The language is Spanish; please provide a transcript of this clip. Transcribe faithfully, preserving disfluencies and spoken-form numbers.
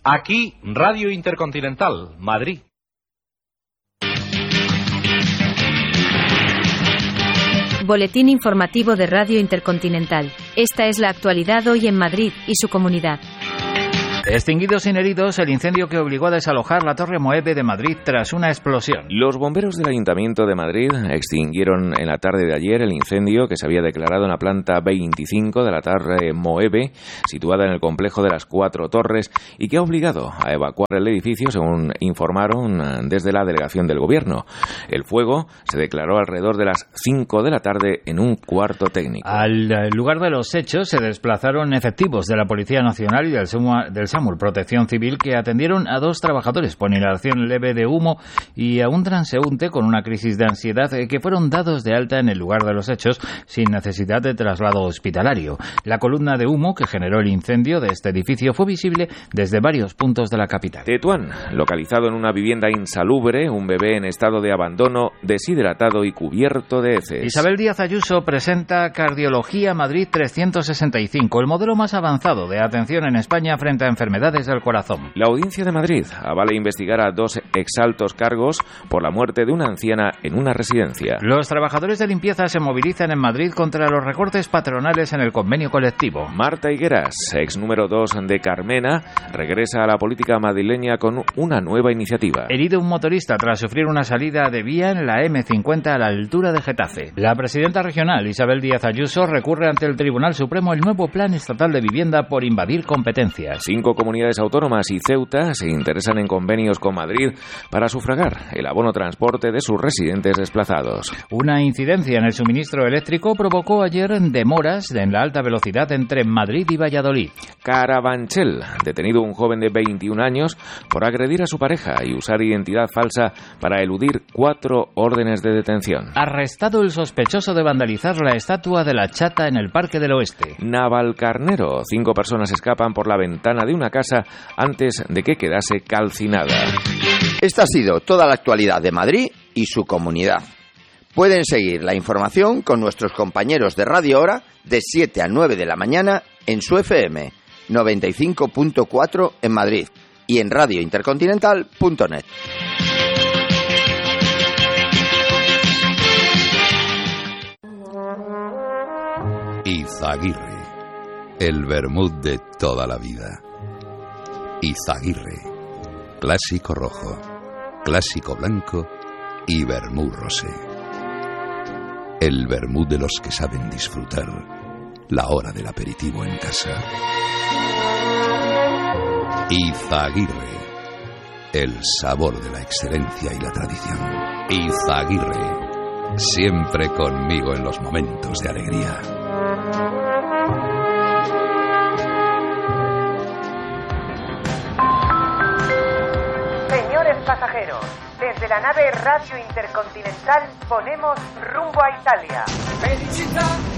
Aquí, Radio Intercontinental, Madrid. Boletín informativo de Radio Intercontinental. Esta es la actualidad hoy en Madrid y su comunidad. Extinguido sin heridos el incendio que obligó a desalojar la Torre Moeve de Madrid tras una explosión. Los bomberos del Ayuntamiento de Madrid extinguieron en la tarde de ayer el incendio que se había declarado en la planta veinticinco de la Torre Moeve, situada en el complejo de las Cuatro Torres, y que ha obligado a evacuar el edificio, según informaron desde la delegación del Gobierno. El fuego se declaró alrededor de las cinco de la tarde en un cuarto técnico. Al lugar de los hechos se desplazaron efectivos de la Policía Nacional y del SAMUR, del SAMUR Protección Civil, que atendieron a dos trabajadores por inhalación leve de humo y a un transeúnte con una crisis de ansiedad que fueron dados de alta en el lugar de los hechos sin necesidad de traslado hospitalario. La columna de humo que generó el incendio de este edificio fue visible desde varios puntos de la capital. Tetuán, localizado en una vivienda insalubre, un bebé en estado de abandono, deshidratado y cubierto de heces. Isabel Díaz Ayuso presenta Cardiología Madrid trescientos sesenta y cinco, el modelo más avanzado de atención en España frente a enfermedades del corazón. La Audiencia de Madrid avala investigar a dos exaltos cargos por la muerte de una anciana en una residencia. Los trabajadores de limpieza se movilizan en Madrid contra los recortes patronales en el convenio colectivo. Marta Higueras, ex número dos de Carmena, regresa a la política madrileña con una nueva iniciativa. Herido un motorista tras sufrir una salida de vía en la eme cincuenta a la altura de Getafe. La presidenta regional, Isabel Díaz Ayuso, recurre ante el Tribunal Supremo el nuevo Plan Estatal de Vivienda por invadir competencias. Cinco comunidades autónomas y Ceuta se interesan en convenios con Madrid para sufragar el abono transporte de sus residentes desplazados. Una incidencia en el suministro eléctrico provocó ayer demoras en la alta velocidad entre Madrid y Valladolid. Carabanchel, detenido un joven de veintiún años por agredir a su pareja y usar identidad falsa para eludir cuatro órdenes de detención. Arrestado el sospechoso de vandalizar la estatua de la Chata en el Parque del Oeste. Navalcarnero, cinco personas escapan por la ventana de una casa antes de que quedase calcinada. Esta ha sido toda la actualidad de Madrid y su comunidad. Pueden seguir la información con nuestros compañeros de Radio Hora de siete a nueve de la mañana en su F M noventa y cinco punto cuatro en Madrid y en radio intercontinental punto net. Izaguirre, el vermut de toda la vida. Izaguirre, clásico rojo, clásico blanco y vermut rosé. El vermut de los que saben disfrutar la hora del aperitivo en casa. Izaguirre, el sabor de la excelencia y la tradición. Izaguirre, siempre conmigo en los momentos de alegría. Señores pasajeros, desde la nave Radio Intercontinental ponemos rumbo a Italia. Felicità.